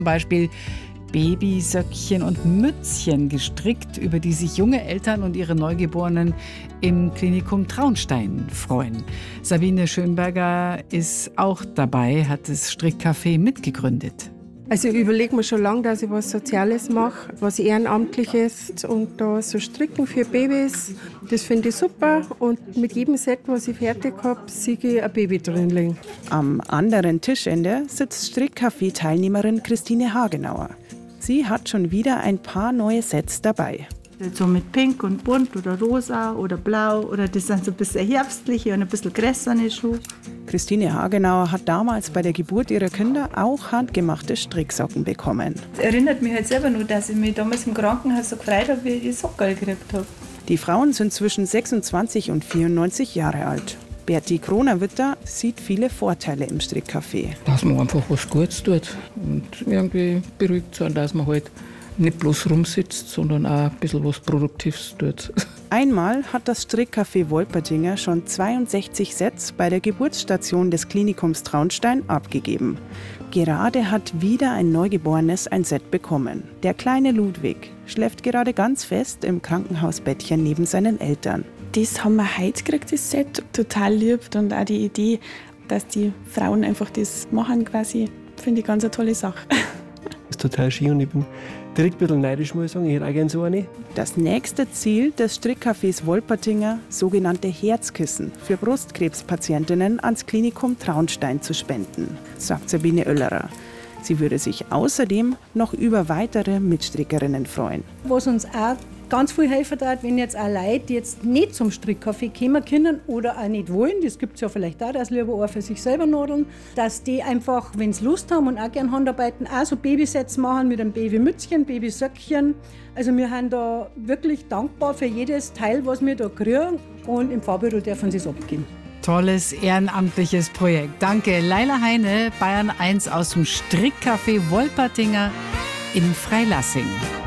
Zum Beispiel Babysöckchen und Mützchen gestrickt, über die sich junge Eltern und ihre Neugeborenen im Klinikum Traunstein freuen. Sabine Schönberger ist auch dabei, hat das Strickcafé mitgegründet. Also ich überlege mir schon lange, dass ich was Soziales mache, was Ehrenamtliches und da so Stricken für Babys, das finde ich super und mit jedem Set, was ich fertig habe, sehe ich ein Baby drin liegen. Am anderen Tischende sitzt Strickcafé-Teilnehmerin Christine Hagenauer. Sie hat schon wieder ein paar neue Sets dabei. So mit Pink und Bunt oder Rosa oder Blau oder das sind so ein bisschen herbstliche und ein bisschen grässerne Schuhe. Christine Hagenauer hat damals bei der Geburt ihrer Kinder auch handgemachte Stricksocken bekommen. Das erinnert mich halt selber nur, dass ich mich damals im Krankenhaus so gefreut habe, wie ich die Socken gekriegt habe. Die Frauen sind zwischen 26 und 94 Jahre alt. Berti Kronerwitter sieht viele Vorteile im Strickcafé. Dass man einfach was Gutes tut und irgendwie beruhigt sein, dass man halt nicht bloß rumsitzt, sondern auch ein bisschen was Produktives tut. Einmal hat das Strickcafé Wolpertinger schon 62 Sets bei der Geburtsstation des Klinikums Traunstein abgegeben. Gerade hat wieder ein Neugeborenes ein Set bekommen. Der kleine Ludwig schläft gerade ganz fest im Krankenhausbettchen neben seinen Eltern. Das haben wir heute gekriegt, das Set. Total lieb und auch die Idee, dass die Frauen einfach das machen quasi, finde ich ganz eine tolle Sache. Das ist total schön und ich bin direkt ein bisschen neidisch, muss ich sagen. Ich hätte auch gerne so eine. Das nächste Ziel des Strickcafés Wolpertinger, sogenannte Herzkissen für Brustkrebspatientinnen ans Klinikum Traunstein zu spenden, sagt Sabine Oellerer. Sie würde sich außerdem noch über weitere Mitstrickerinnen freuen. Was uns auch ganz viel helfen hat, wenn jetzt auch Leute, die jetzt nicht zum Strickcafé kommen können oder auch nicht wollen, das gibt es ja vielleicht auch, dass lieber auch für sich selber nadeln, dass die einfach, wenn sie Lust haben und auch gerne Handarbeiten, auch so Babysets machen mit einem Babymützchen, Babysöckchen. Also wir sind da wirklich dankbar für jedes Teil, was wir da kriegen und im Fahrbüro dürfen sie es abgeben. Tolles ehrenamtliches Projekt. Danke, Laila Heine, Bayern 1 aus dem Strickcafé Wolpertinger in Freilassing.